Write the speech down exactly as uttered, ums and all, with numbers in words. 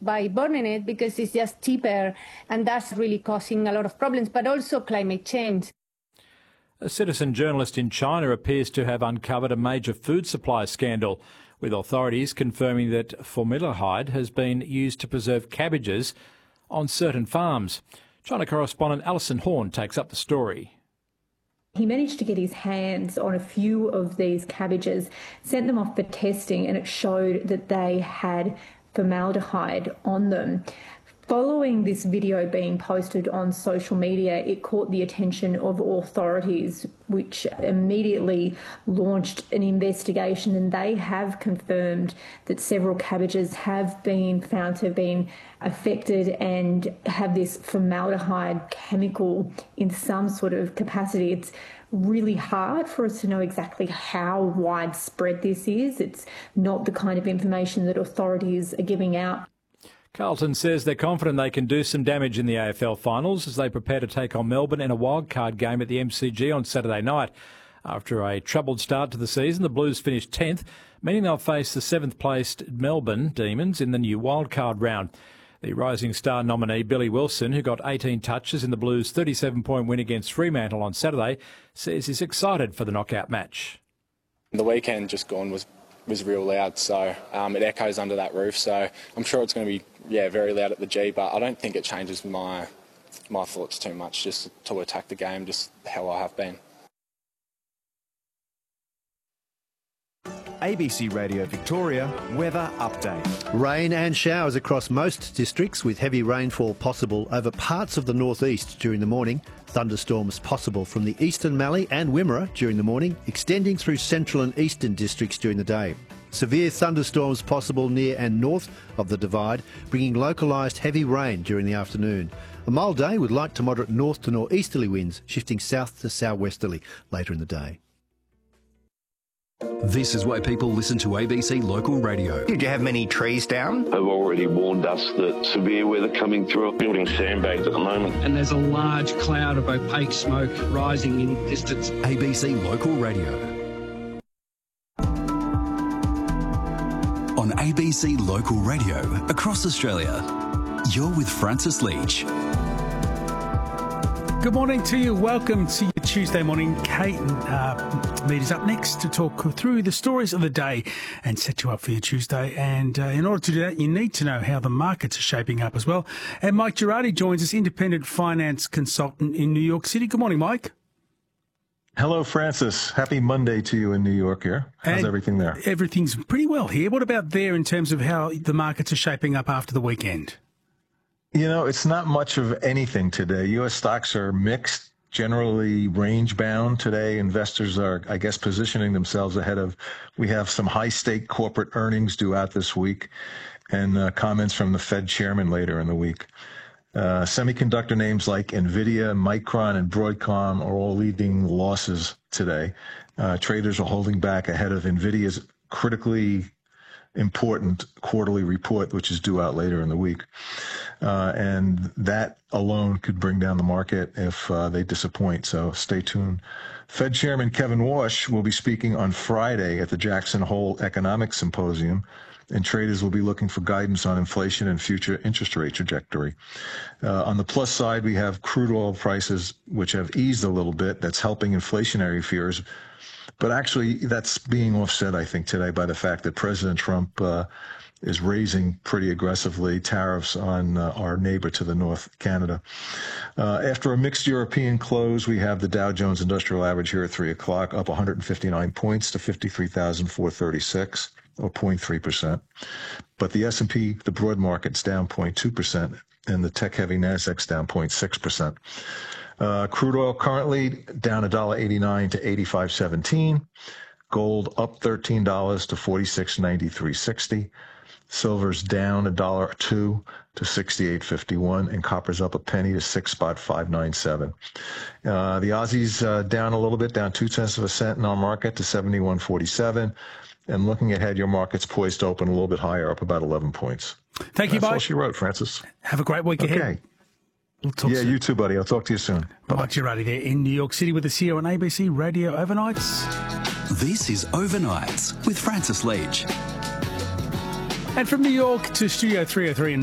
by burning it because it's just cheaper, and that's really causing a lot of problems, but also climate change. A citizen journalist in China appears to have uncovered a major food supply scandal, with authorities confirming that formaldehyde has been used to preserve cabbages on certain farms. China correspondent Alison Horn takes up the story. He managed to get his hands on a few of these cabbages, sent them off for testing, and it showed that they had formaldehyde on them. Following this video being posted on social media, it caught the attention of authorities, which immediately launched an investigation, and they have confirmed that several cabbages have been found to have been affected and have this formaldehyde chemical in some sort of capacity. It's really hard for us to know exactly how widespread this is. It's not the kind of information that authorities are giving out. Carlton says they're confident they can do some damage in the A F L finals as they prepare to take on Melbourne in a wildcard game at the M C G on Saturday night. After a troubled start to the season, the Blues finished tenth, meaning they'll face the seventh-placed Melbourne Demons in the new wildcard round. The Rising Star nominee, Billy Wilson, who got eighteen touches in the Blues' thirty-seven point win against Fremantle on Saturday, says he's excited for the knockout match. The weekend just gone was was real loud, so um, it echoes under that roof, so I'm sure it's going to be yeah very loud at the G, but I don't think it changes my my thoughts too much, just to attack the game just how I have been. A B C Radio Victoria weather update. Rain and showers across most districts with heavy rainfall possible over parts of the northeast during the morning. Thunderstorms possible from the eastern Mallee and Wimmera during the morning, extending through central and eastern districts during the day. Severe thunderstorms possible near and north of the Divide, bringing localised heavy rain during the afternoon. A mild day with light to moderate north to northeasterly winds, shifting south to southwesterly later in the day. This is why people listen to A B C Local Radio. Did you have many trees down? They've already warned us that severe weather coming through, building sandbags at the moment. And there's a large cloud of opaque smoke rising in distance. A B C Local Radio. On A B C Local Radio across Australia, you're with Francis Leach. Good morning to you. Welcome to your Tuesday morning. Kate uh, Mead is up next to talk through the stories of the day and set you up for your Tuesday. And uh, in order to do that, you need to know how the markets are shaping up as well. And Mike Girardi joins us, independent finance consultant in New York City. Good morning, Mike. Hello, Francis. Happy Monday to you in New York here. How's and everything there? Everything's pretty well here. What about there in terms of how the markets are shaping up after the weekend? You know, it's not much of anything today. U S stocks are mixed, generally range-bound today. Investors are, I guess, positioning themselves ahead of, we have some high-stake corporate earnings due out this week and uh, comments from the Fed chairman later in the week. Uh, semiconductor names like NVIDIA, Micron, and Broadcom are all leading losses today. Uh, traders are holding back ahead of NVIDIA's critically important quarterly report, which is due out later in the week. Uh, and that alone could bring down the market if uh, they disappoint. So stay tuned. Fed Chairman Kevin Warsh will be speaking on Friday at the Jackson Hole Economic Symposium, and traders will be looking for guidance on inflation and future interest rate trajectory. Uh, on the plus side, we have crude oil prices, which have eased a little bit. That's helping inflationary fears. But actually, that's being offset, I think, today by the fact that President Trump uh, is raising pretty aggressively tariffs on uh, our neighbor to the north, Canada. Uh, after a mixed European close, we have the Dow Jones Industrial Average here at three o'clock, up one hundred fifty-nine points to fifty-three thousand four hundred thirty-six, or zero point three percent. But the S and P, the broad market's down zero point two percent, and the tech-heavy NASDAQ's down zero point six percent. Uh, crude oil currently down one dollar eighty-nine to eighty-five seventeen. Gold up thirteen dollars to forty-six ninety-three sixty. Silver's down a dollar or two to sixty-eight fifty-one, and copper's up a penny to six spot five nine seven. Uh, the Aussie's uh, down a little bit, down two tenths of a cent in our market to seventy-one forty-seven. And looking ahead, your market's poised to open a little bit higher, up about eleven points. Thank you, That's Mike. all she wrote, Francis. Have a great week ahead. Okay. We'll talk yeah, soon. You too, buddy. I'll talk to you soon. Bye-bye. Mike Girardi there in New York City with us here on A B C Radio Overnights. This is Overnights with Francis Leach. And from New York to Studio three oh three in